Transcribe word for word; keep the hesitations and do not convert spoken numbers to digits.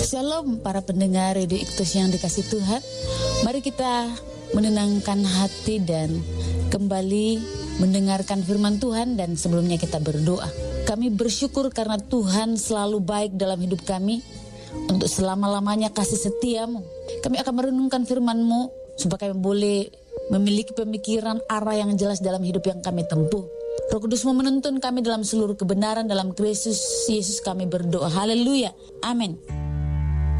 Shalom para pendengar Radio Iktus yang dikasih Tuhan. Mari kita menenangkan hati dan kembali mendengarkan firman Tuhan, dan sebelumnya kita berdoa. Kami bersyukur karena Tuhan selalu baik dalam hidup kami. Untuk selama-lamanya kasih setiamu. Kami akan merenungkan firman-Mu supaya kami boleh memiliki pemikiran arah yang jelas dalam hidup yang kami tempuh. Roh Kudus-Mu menuntun kami dalam seluruh kebenaran. Dalam Kristus Yesus kami berdoa. Haleluya. Amin.